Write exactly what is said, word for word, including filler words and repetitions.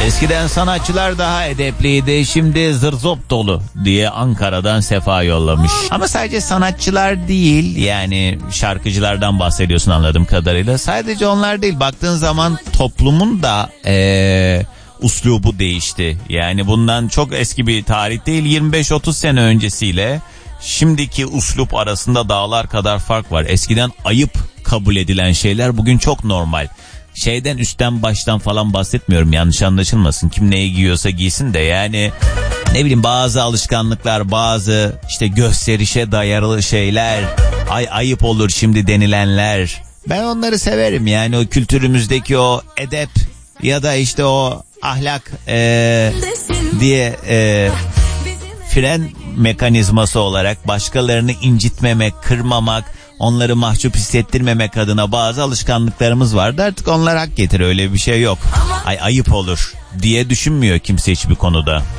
Eskiden sanatçılar daha edepliydi, şimdi zırzop dolu diye Ankara'dan Sefa yollamış. Ama sadece sanatçılar değil, yani şarkıcılardan bahsediyorsun anladığım kadarıyla. Sadece onlar değil, baktığın zaman toplumun da ee, uslubu değişti. Yani bundan çok eski bir tarih değil, yirmi beş otuz sene öncesiyle şimdiki uslup arasında dağlar kadar fark var. Eskiden ayıp kabul edilen şeyler bugün çok normal. Şeyden, üstten baştan falan bahsetmiyorum, yanlış anlaşılmasın. Kim neyi giyiyorsa giysin de, yani ne bileyim, bazı alışkanlıklar, bazı işte gösterişe dayalı şeyler, ay ayıp olur şimdi denilenler, ben onları severim. Yani o kültürümüzdeki o edep ya da işte o ahlak ee, diye ee, fren mekanizması olarak başkalarını incitmemek, kırmamak, onları mahcup hissettirmemek adına bazı alışkanlıklarımız vardı. Artık onlar hak getir, öyle bir şey yok. Ay ayıp olur diye düşünmüyor kimse hiçbir konuda.